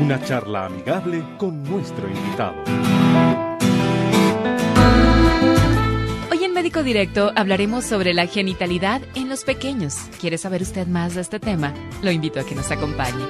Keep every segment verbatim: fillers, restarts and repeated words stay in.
Una charla amigable con nuestro invitado. Hoy en Médico Directo hablaremos sobre la genitalidad en los pequeños. ¿Quiere saber usted más de este tema? Lo invito a que nos acompañe.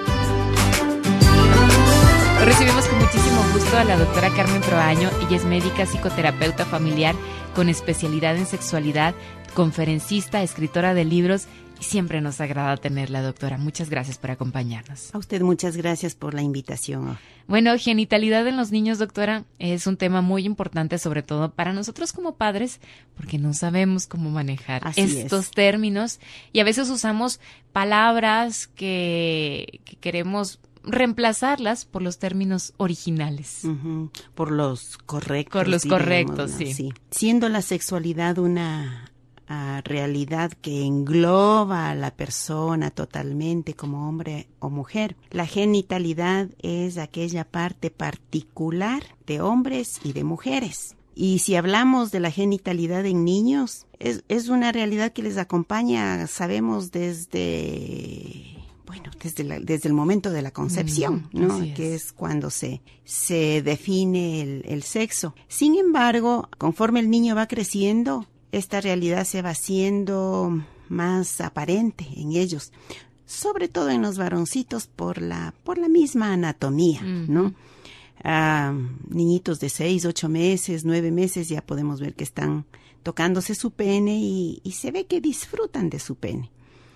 Recibimos con muchísimo gusto a la doctora Carmen Proaño. Ella es médica psicoterapeuta familiar con especialidad en sexualidad, conferencista, escritora de libros y siempre nos agrada tenerla, doctora. Muchas gracias por acompañarnos. A usted muchas gracias por la invitación. Bueno, genitalidad en los niños, doctora, es un tema muy importante, sobre todo para nosotros como padres, porque no sabemos cómo manejar Así estos es. términos y a veces usamos palabras que, que queremos reemplazarlas por los términos originales. Uh-huh. Por los correctos. Por los diremos, correctos, ¿no? sí. sí. Siendo la sexualidad una uh, realidad que engloba a la persona totalmente como hombre o mujer, la genitalidad es aquella parte particular de hombres y de mujeres. Y si hablamos de la genitalidad en niños, es, es una realidad que les acompaña, sabemos, desde... Bueno, desde, la, desde el momento de la concepción, mm, ¿no? es. Que es cuando se, se define el, el sexo. Sin embargo, conforme el niño va creciendo, esta realidad se va haciendo más aparente en ellos, sobre todo en los varoncitos por la, por la misma anatomía, mm. ¿no? Ah, niñitos de seis, ocho meses, nueve meses, ya podemos ver que están tocándose su pene y, y se ve que disfrutan de su pene.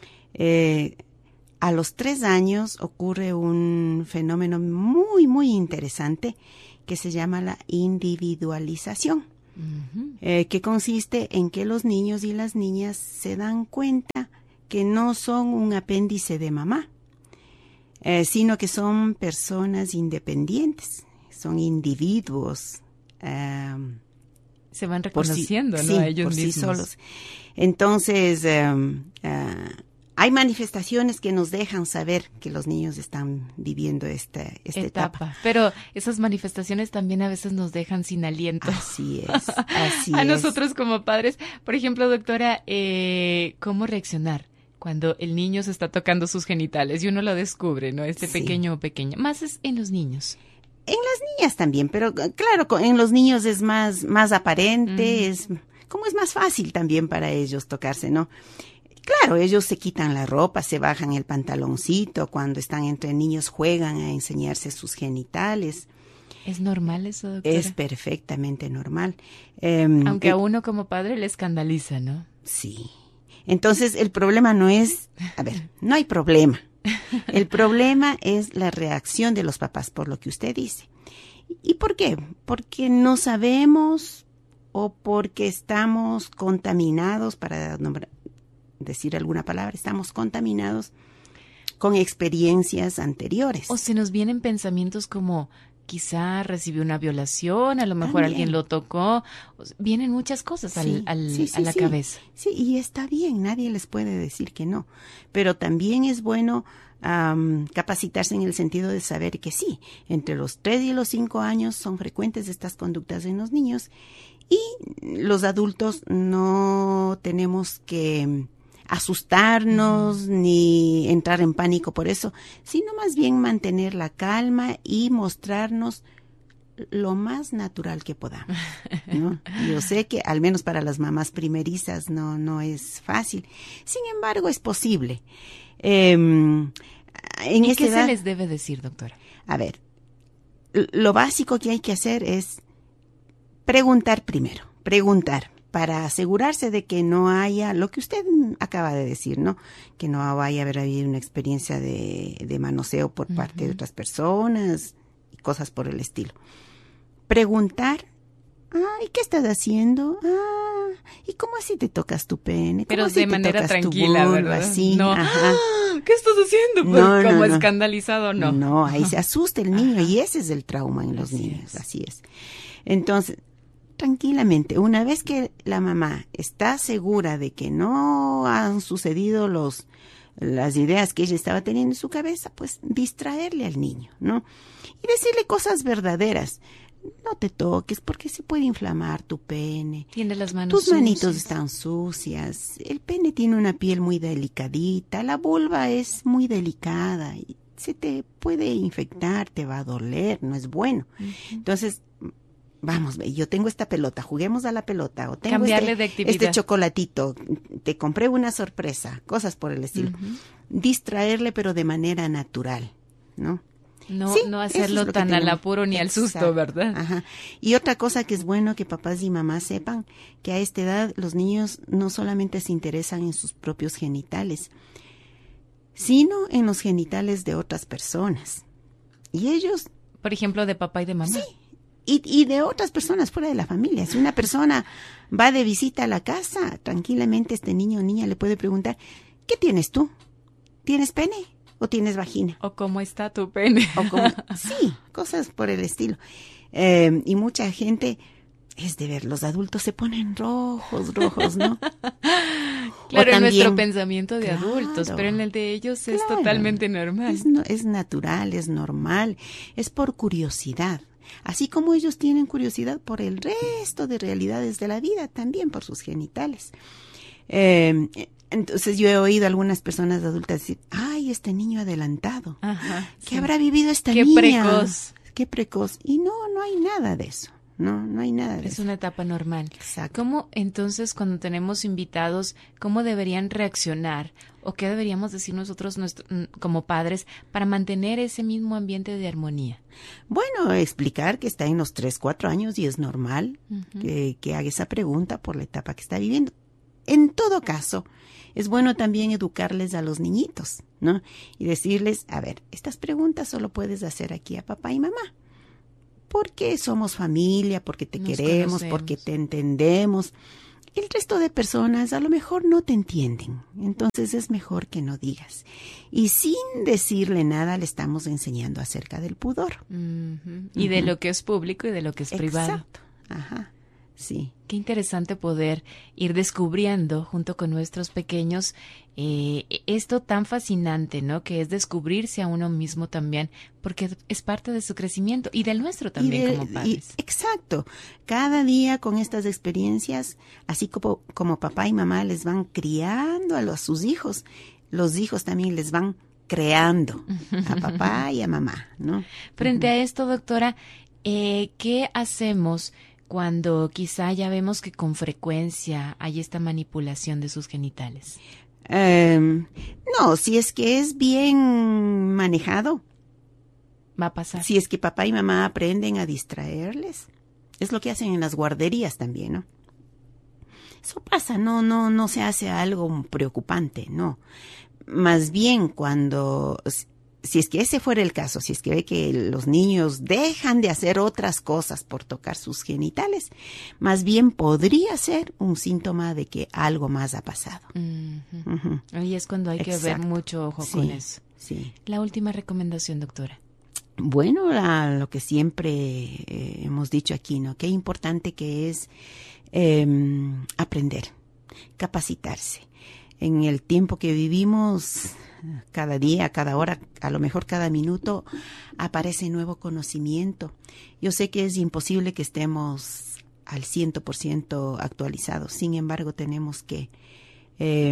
Eh, A los tres años ocurre un fenómeno muy, muy interesante que se llama la individualización, uh-huh. eh, que consiste en que los niños y las niñas se dan cuenta que no son un apéndice de mamá, eh, sino que son personas independientes, son individuos. Um, se van reconociendo, sí, ¿no? Sí, a ellos por mismos. sí solos. Entonces, um, uh, hay manifestaciones que nos dejan saber que los niños están viviendo esta, esta etapa. etapa. Pero esas manifestaciones también a veces nos dejan sin aliento. Así es, así a es. nosotros como padres. Por ejemplo, doctora, eh, ¿cómo reaccionar cuando el niño se está tocando sus genitales y uno lo descubre, ¿no? Este Sí. pequeño o pequeña. Más es en los niños. En las niñas también, pero claro, en los niños es más, más aparente, mm. es como es más fácil también para ellos tocarse, ¿no? Claro, ellos se quitan la ropa, se bajan el pantaloncito, cuando están entre niños juegan a enseñarse sus genitales. ¿Es normal eso, doctora? Es perfectamente normal. Eh, Aunque eh, a uno como padre le escandaliza, ¿no? Sí. Entonces, el problema no es... A ver, no hay problema. El problema es la reacción de los papás, por lo que usted dice. ¿Y por qué? Porque no sabemos o porque estamos contaminados, para nombrar... decir alguna palabra, estamos contaminados con experiencias anteriores. O se nos vienen pensamientos como quizá recibió una violación, a lo mejor También. alguien lo tocó, vienen muchas cosas Sí, al, al, sí, sí, a la sí. cabeza. Sí, y está bien, nadie les puede decir que no, pero también es bueno um, capacitarse en el sentido de saber que sí, entre los tres y los cinco años son frecuentes estas conductas en los niños y los adultos no tenemos que asustarnos uh-huh. ni entrar en pánico por eso, sino más bien mantener la calma y mostrarnos lo más natural que podamos, ¿no? Yo sé que al menos para las mamás primerizas no, no es fácil, sin embargo es posible. Eh, en ¿Y esta qué edad, se les debe decir, doctora? A ver, lo básico que hay que hacer es preguntar primero, preguntar. Para asegurarse de que no haya, lo que usted acaba de decir, ¿no? Que no vaya a haber habido una experiencia de, de manoseo por uh-huh. parte de otras personas y cosas por el estilo. Preguntar, ah, ¿y qué estás haciendo? Ah, ¿y cómo así te tocas tu pene? ¿Cómo Pero así de te manera tocas tranquila, tu vulva? ¿verdad? Sí, no. ajá. ¿Qué estás haciendo? Pues, no, no, como no. escandalizado, no. No, ahí se asusta el niño Ajá. y ese es el trauma en los Así niños, es. así es. Entonces, tranquilamente, una vez que la mamá está segura de que no han sucedido los las ideas que ella estaba teniendo en su cabeza, pues distraerle al niño, ¿no? Y decirle cosas verdaderas. No te toques porque se puede inflamar tu pene. Tiene las manos Tus sucias. manitos están sucias. El pene tiene una piel muy delicadita. La vulva es muy delicada. Y se te puede infectar, te va a doler, no es bueno. Uh-huh. Entonces, vamos, yo tengo esta pelota, juguemos a la pelota, o tengo Cambiarle este, de actividad. este chocolatito, te compré una sorpresa, cosas por el estilo. Uh-huh. Distraerle, pero de manera natural, ¿no? No, sí, no hacerlo es tan al apuro ni Exacto. al susto, ¿verdad? Ajá. Y otra cosa que es bueno que papás y mamás sepan, que a esta edad los niños no solamente se interesan en sus propios genitales, sino en los genitales de otras personas. Y ellos... Por ejemplo, de papá y de mamá. Sí, y, y de otras personas fuera de la familia. Si una persona va de visita a la casa, tranquilamente este niño o niña le puede preguntar, ¿qué tienes tú? ¿Tienes pene? ¿O tienes vagina? ¿O cómo está tu pene? O cómo, sí, cosas por el estilo. Eh, y mucha gente, es de ver, los adultos se ponen rojos, rojos, ¿no? Claro, en nuestro pensamiento de claro, adultos, pero en el de ellos claro, es totalmente normal. Es, no, es natural, es normal, es por curiosidad. Así como ellos tienen curiosidad por el resto de realidades de la vida, también por sus genitales. Eh, Entonces yo he oído a algunas personas adultas decir, ay, este niño adelantado, Ajá, ¿qué sí. habrá vivido esta Qué niña? Qué precoz. Qué precoz. Y no, no hay nada de eso, no, no hay nada de es eso. Es una etapa normal. Exacto. ¿Cómo entonces cuando tenemos invitados, cómo deberían reaccionar o qué deberíamos decir nosotros nuestro, como padres para mantener ese mismo ambiente de armonía? Bueno, explicar que está en los tres, cuatro años y es normal uh-huh. que, que haga esa pregunta por la etapa que está viviendo. En todo caso, es bueno también educarles a los niñitos, ¿no? Y decirles, a ver, estas preguntas solo puedes hacer aquí a papá y mamá. Porque somos familia, porque te Nos queremos, conocemos. Porque te entendemos. El resto de personas a lo mejor no te entienden. Entonces es mejor que no digas. Y sin decirle nada le estamos enseñando acerca del pudor. Uh-huh. Y uh-huh. de lo que es público y de lo que es privado. Exacto. Ajá. Sí. Qué interesante poder ir descubriendo junto con nuestros pequeños eh, esto tan fascinante, ¿no? Que es descubrirse a uno mismo también, porque es parte de su crecimiento y del nuestro también de, como padres. Y, exacto. Cada día con estas experiencias, así como, como papá y mamá les van criando a, los, a sus hijos, los hijos también les van creando a papá y a mamá, ¿no? Frente uh-huh. a esto, doctora, eh, ¿qué hacemos cuando quizá ya vemos que con frecuencia hay esta manipulación de sus genitales? Um, no, si es que es bien manejado. Va a pasar. Si es que papá y mamá aprenden a distraerles. Es lo que hacen en las guarderías también, ¿no? Eso pasa, no, no, no se hace algo preocupante, no. Más bien cuando... Si es que ese fuera el caso, si es que ve que los niños dejan de hacer otras cosas por tocar sus genitales, más bien podría ser un síntoma de que algo más ha pasado. Uh-huh. Uh-huh. Y es cuando hay Exacto. que ver mucho ojo sí, con eso. Sí. La última recomendación, doctora. Bueno, la, lo que siempre eh, hemos dicho aquí, ¿no? Qué importante que es eh, aprender, capacitarse. En el tiempo que vivimos, cada día, cada hora, a lo mejor cada minuto, aparece nuevo conocimiento. Yo sé que es imposible que estemos al cien por ciento actualizados. Sin embargo, tenemos que eh,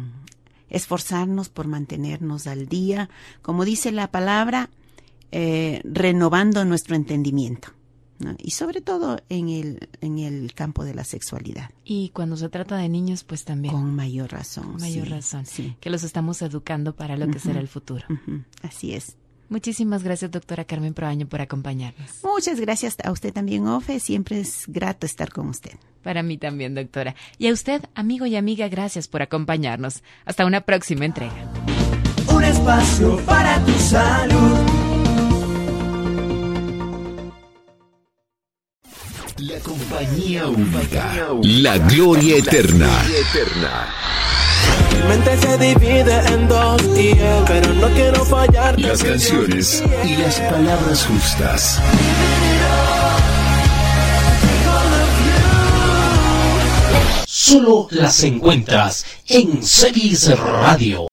esforzarnos por mantenernos al día. Como dice la palabra, eh, renovando nuestro entendimiento, ¿no? Y sobre todo en el en el campo de la sexualidad. Y cuando se trata de niños, pues también. Con mayor razón. Con mayor sí, razón. Sí. Que los estamos educando para lo que uh-huh. será el futuro. Uh-huh. Así es. Muchísimas gracias, doctora Carmen Proaño, por acompañarnos. Muchas gracias a usted también, Ofe. Siempre es grato estar con usted. Para mí también, doctora. Y a usted, amigo y amiga, gracias por acompañarnos. Hasta una próxima entrega. Un espacio para tu salud. La compañía única, la gloria eterna. Mi mente se divide en dos y yo, pero no quiero fallar. Las canciones y las palabras justas. Solo las encuentras en Celis Radio.